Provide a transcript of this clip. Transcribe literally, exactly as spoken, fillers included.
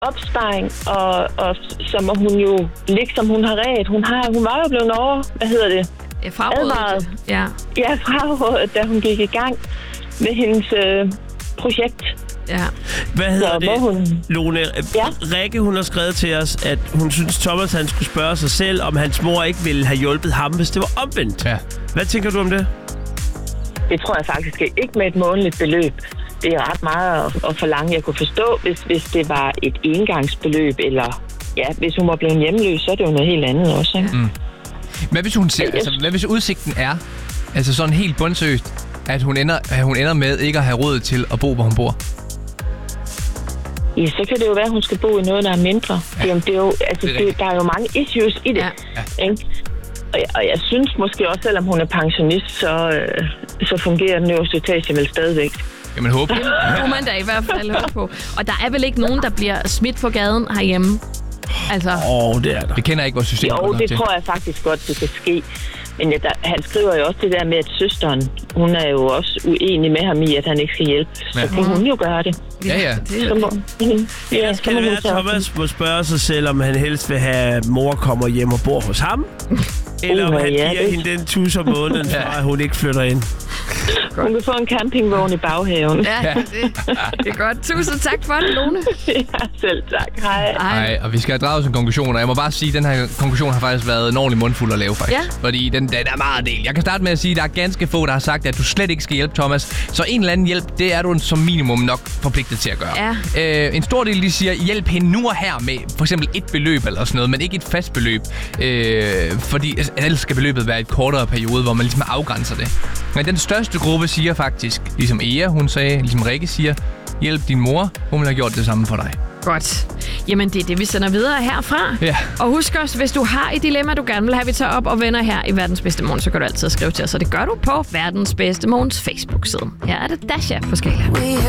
opsparing, og, og så må hun jo ligge, som hun har ret. Hun, har, hun var jo blevet over, hvad hedder det? Frarådet. Ja. Ja, frarådet, da hun gik i gang med hendes øh, projekt. Ja. Hvad hedder så, det, hun... Lone? Ja? Rikke, hun har skrevet til os, at hun synes, Thomas han skulle spørge sig selv, om hans mor ikke ville have hjulpet ham, hvis det var omvendt. Ja. Hvad tænker du om det? Det tror jeg faktisk ikke med et månedligt beløb. Det er ret meget at, at forlange. Jeg kunne forstå, hvis, hvis det var et engangsbeløb, eller ja, hvis hun var blevet hjemløs, så er det jo noget helt andet også. Ikke? Mm. Hvad hvis hun ser, altså, hvad hvis udsigten er, altså sådan helt bundsøgt, at hun ender, at hun ender med ikke at have råd til at bo, hvor hun bor? Ja, så kan det jo være, at hun skal bo i noget, der er mindre. Ja. Det er jo, altså, det, der er jo mange issues i det. Ja. Ja. Ikke? Og, jeg, og jeg synes måske også, selvom hun er pensionist, så, øh, så fungerer den øverste etage vel stadigvæk. Jamen håber. Det kunne man da i hvert fald håbe på. Og der er vel ikke nogen, der bliver smidt på gaden herhjemme? Altså. Åh, oh, det er der. Vi kender ikke vores system. Jo, det tror jeg faktisk godt, det kan ske. Men ja, der, han skriver jo også det der med, at søsteren, hun er jo også uenig med ham i, at han ikke skal hjælpe. Så ja. Kan hun jo gøre det. Ja, ja. Så må, ja, så kan det være, at Thomas må spørge sig selv, om han helst vil have, at mor kommer hjem og bor hos ham. Eller om uh, han ja, giver det. hende den tus om måneden, for at hun ikke flytter ind. Hun kan få en campingvogn i baghaven. Ja, det, det er godt. Tusind tak for det, Lone. Ja, selv tak. Hej. Hej, og vi skal have draget en konklusion, og jeg må bare sige, at den her konklusion har faktisk været en ordentlig mundfuld at lave, faktisk. Ja. Fordi den, den er meget del. Jeg kan starte med at sige, at der er ganske få, der har sagt, at du slet ikke skal hjælpe Thomas. Så en eller anden hjælp, det er du som minimum nok forpligtet til at gøre. Ja. Øh, en stor del, de siger, hjælp hende nu og her med for eksempel et beløb eller sådan noget, men ikke et fast beløb. Øh, fordi ellers skal beløbet være et kortere periode, hvor man ligesom afgrænser det. Men den største gruppe siger faktisk, ligesom Ea, hun sagde, ligesom Rikke siger, hjælp din mor, hun vil have gjort det samme for dig. Godt. Jamen, det er det, vi sender videre herfra. Ja. Og husk også, hvis du har et dilemma, du gerne vil have, vi tager op og vender her i Verdens Bedste Morgen, så kan du altid skrive til os, og det gør du på Verdens Bedste Morgens Facebook-side. Her er det Dasha på Skala.